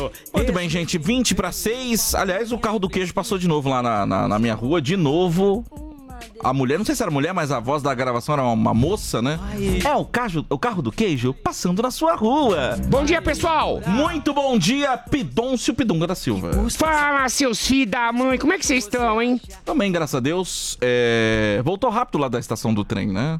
Muito bem, gente, 20 para 6. Aliás, o carro do queijo passou de novo lá na minha rua, de novo. A mulher, não sei se era mulher, mas a voz da gravação era uma moça, né? É o carro do queijo passando na sua rua. Bom dia, pessoal! Muito bom dia, Pidôncio Pidunga da Silva. Fala, seus filhos da mãe, como é que vocês estão, hein? Também, graças a Deus, voltou rápido lá da estação do trem, né?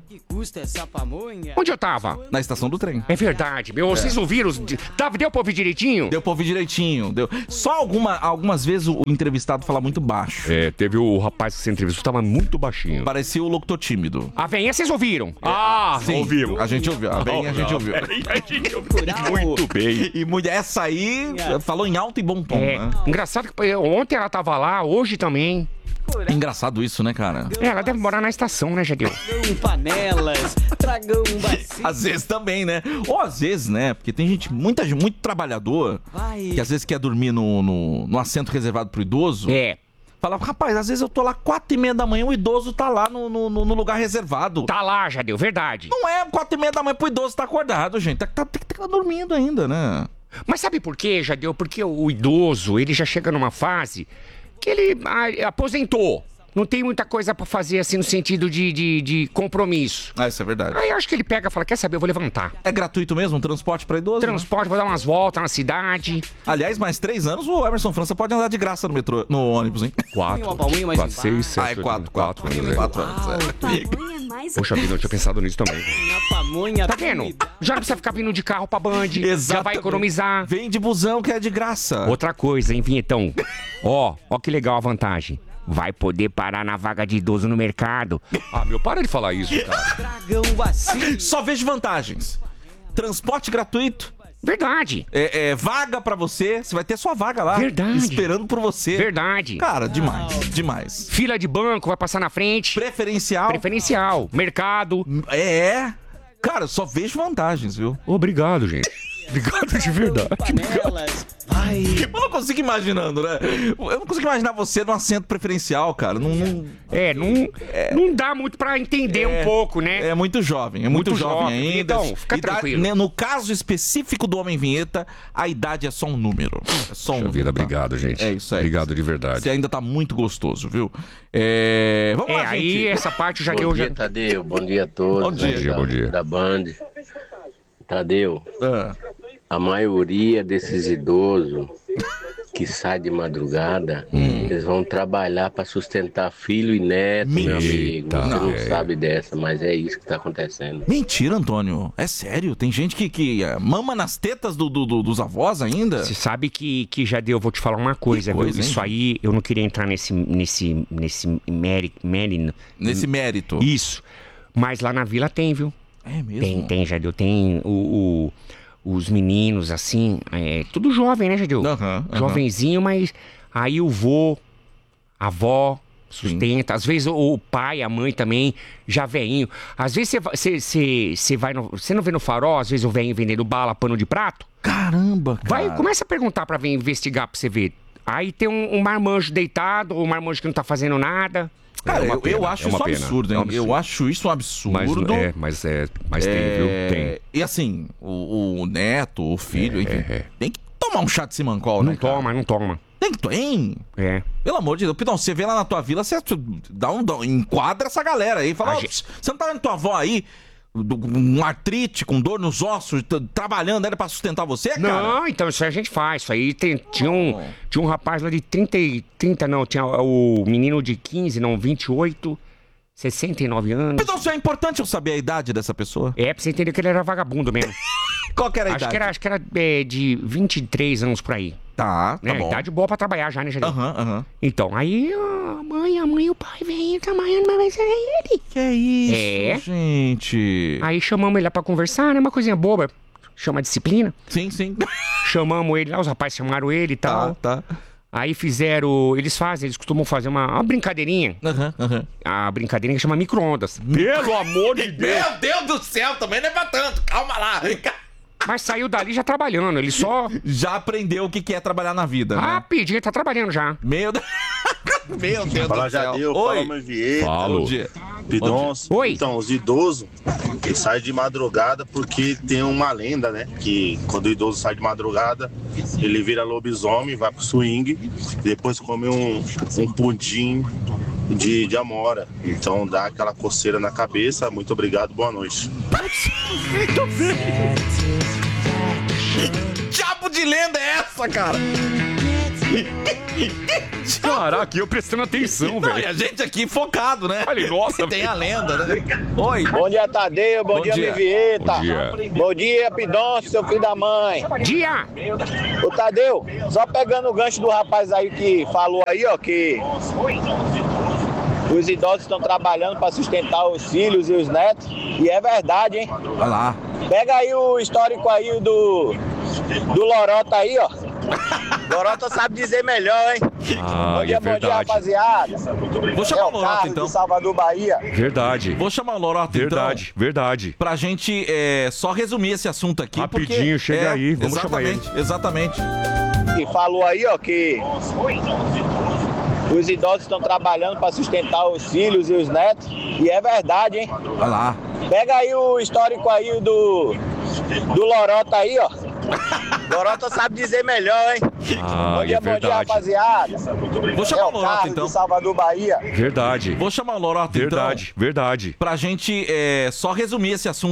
Onde eu tava? Na estação do trem. É verdade, meu, vocês ouviram? Deu pra ouvir direitinho? Deu pra ouvir direitinho, deu. Só algumas vezes o entrevistado fala muito baixo. Teve o rapaz que você entrevistou, tava muito baixinho. Parecia o locutor tímido. A veinha vocês ouviram? Sim, ouvimos. A gente ouviu, a gente ouviu. Muito bem. E mulher, essa aí falou em alto e bom tom, né? Engraçado que ontem ela tava lá, hoje também. Engraçado isso, né, cara? Ela deve morar na estação, né, Jadeu? Panelas, tragão bacio. Às vezes também, né? Ou às vezes, né? Porque tem gente, muito trabalhador, que às vezes quer dormir no assento reservado pro idoso. Fala, rapaz, às vezes eu tô lá 4h30 da manhã, o idoso tá lá no lugar reservado. Tá lá, Jadeu, verdade. Não é 4h30 da manhã pro idoso tá acordado, gente. Tem que estar dormindo ainda, né? Mas sabe por quê, Jadeu? Porque o idoso, ele já chega numa fase que ele aposentou. Não tem muita coisa pra fazer, assim, no sentido de compromisso. Isso é verdade. Aí eu acho que ele pega e fala, quer saber, eu vou levantar. É gratuito mesmo, um transporte pra idoso? Transporte, vou dar umas voltas na cidade. Aliás, mais 3 anos o Emerson França pode andar de graça no metrô, no ônibus, hein? 4, 6, 7, 4 anos. Poxa vida, eu tinha pensado nisso também. Tá vendo? Já não precisa ficar vindo de carro pra Band. Já vai economizar. Vem de busão que é de graça. Outra coisa, hein, Vinhetão? Ó que legal a vantagem. Vai poder parar na vaga de idoso no mercado. Meu, para de falar isso, cara. Só vejo vantagens. Transporte gratuito. Verdade. Vaga pra você. Você vai ter sua vaga lá. Verdade. Esperando por você. Verdade. Cara, demais. Fila de banco, vai passar na frente. Preferencial. Mercado. Cara, só vejo vantagens, viu? Obrigado, gente. Obrigado de verdade. Eu não consigo imaginando, né? Eu não consigo imaginar você num assento preferencial, cara. Não dá muito pra entender um pouco, né? É muito jovem, muito jovem ainda. Então, fica tranquilo. No caso específico do Homem Vinheta, a idade é só um número. É só um número. Obrigado, gente. É isso aí. Obrigado de verdade. Você ainda tá muito gostoso, viu? Vamos lá, gente. Aí essa parte já que eu já... Tadeu, bom dia a todos. Bom dia. Da Band. Tadeu, a maioria desses idosos que saem de madrugada, eles vão trabalhar para sustentar filho e neto, meu amigo. Você não sabe dessa, mas é isso que tá acontecendo. Mentira, Antônio. É sério. Tem gente que mama nas tetas dos avós ainda. Você sabe que já deu, vou te falar uma coisa, viu? Isso aí, eu não queria entrar nesse mérito. Isso. Mas lá na vila tem, viu? É mesmo? Tem, Jadeu. Tem os meninos, assim, tudo jovem, né, Jadeu? Jovenzinho, mas aí o vô, a avó sustenta. Às vezes o pai, a mãe também, já veinho. Às vezes você vai no... Você não vê no Farol, às vezes o veinho vendendo bala, pano de prato? Caramba, cara. Começa a perguntar pra vir investigar pra você ver. Aí tem um marmanjo deitado, um marmanjo que não tá fazendo nada. Cara, eu acho isso absurdo, hein? Eu acho isso um absurdo. Mas tem, viu? Tem. E assim, o neto, o filho, enfim, tem que tomar um chá de Simancol, né? Não toma. Tem que, hein? Pelo amor de Deus. Pidão, você vê lá na tua vila, você enquadra essa galera aí. Fala, você não tá vendo tua avó aí? Um artrite, com dor nos ossos, trabalhando ainda pra sustentar você, cara? Não, então isso aí a gente faz. Isso aí tinha um rapaz lá de 30 não, tinha o menino de 15, não, 28, 69 anos. Então, é importante eu saber a idade dessa pessoa? Pra você entender que ele era vagabundo mesmo. Qual que era a idade? Acho que era de 23 anos por aí. Tá bom. Idade boa pra trabalhar já, né, Jadeu? Então, aí a mãe e o pai vêm trabalhando, mas vai ser ele. Que é isso, gente? Aí chamamos ele lá pra conversar, né? Uma coisinha boba. Chama disciplina. Sim. Chamamos ele lá, os rapazes chamaram ele e tal. Tá. Aí eles costumam fazer uma brincadeirinha. A brincadeirinha que chama micro-ondas. Pelo amor de Deus! Meu Deus do céu, também não é pra tanto. Calma lá. Mas saiu dali já trabalhando, ele só... Já aprendeu o que é trabalhar na vida, né? Rapidinho, tá trabalhando já. Meu Deus do céu. Fala, Jadeu, fala, Manvieta. Bom dia. Pidonço. Oi. Então, os idosos, eles saem de madrugada porque tem uma lenda, né? Que quando o idoso sai de madrugada, ele vira lobisomem, vai pro swing, depois come um pudim de amora. Então dá aquela coceira na cabeça. Muito obrigado, boa noite. Diabo de lenda é essa, cara? Caraca, eu prestando atenção, Não, e velho. a gente aqui focado, né? Falei, nossa, tem a lenda, né? Oi. Bom dia, Tadeu. Bom dia, Mivieta. Bom dia. Bom dia, Pidonço, seu filho da mãe. Dia! Ô, Tadeu, só pegando o gancho do rapaz aí que falou aí, ó, que os idosos estão trabalhando para sustentar os filhos e os netos. E é verdade, hein? Olha lá. Pega aí o histórico aí do Lorota aí, ó. Lorota sabe dizer melhor, hein? Ah, é bom dia, verdade. rapaziada. Vou chamar o Carlos, Lorota, então. de Salvador, Bahia. Verdade. Vou chamar o Lorota, Verdade, então. verdade. Pra gente só resumir esse assunto aqui. Rapidinho, porque, chega aí, vamos chamar ele. Exatamente. E falou aí, ó, que os idosos estão trabalhando para sustentar os filhos e os netos. E é verdade, hein? Olha lá. Pega aí o histórico aí do Lorota aí, ó. Lorota sabe dizer melhor, hein? Ah, bom dia, é verdade. rapaziada. Vou chamar o Carlos, Lorota, então. de Salvador, Bahia. Verdade. Vou chamar o Lorota, então. Verdade, verdade. Pra gente só resumir esse assunto.